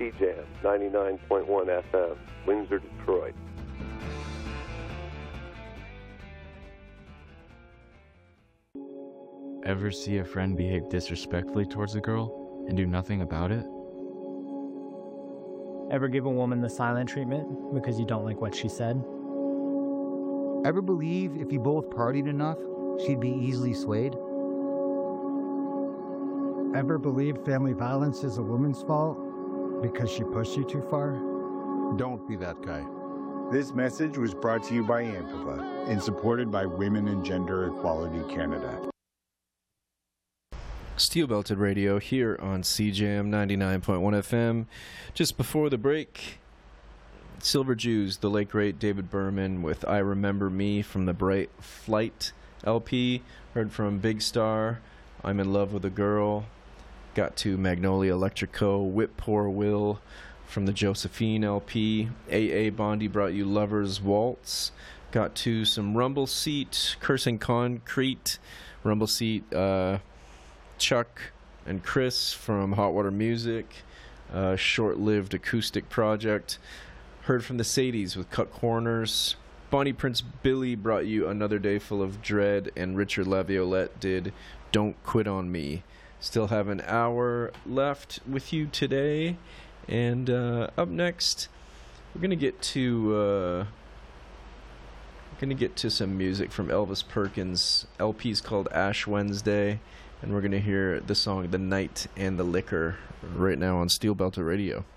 CJAM 99.1 FM, Windsor, Detroit. Ever see a friend behave disrespectfully towards a girl and do nothing about it? Ever give a woman the silent treatment because you don't like what she said? Ever believe if you both partied enough, she'd be easily swayed? Ever believe family violence is a woman's fault because she pushed you too far? Don't be that guy. This message was brought to you by AMPAVA and supported by Women and Gender Equality Canada. Steel Belted Radio here on CJAM 99.1 FM. Just before the break, Silver Jews, the late great David Berman with I Remember Me from the Bright Flight LP. Heard from Big Star, I'm in Love with a Girl. Got to Magnolia Electrico, Whip Poor Will from the Josephine LP. A.A. Bondi brought you Lover's Waltz. Got to some Rumble Seat, Cursing Concrete. Rumble Seat, Chuck and Chris from Hot Water Music, short-lived acoustic project. Heard from the Sadies with Cut Corners. Bonnie Prince Billy brought you Another Day Full of Dread, and Richard Laviolette did Don't Quit on Me. Still have an hour left with you today, and up next we're gonna get to some music from Elvis Perkins. LP's called Ash Wednesday. And we're going to hear the song The Night and the Liquor right now on Steel Belted Radio.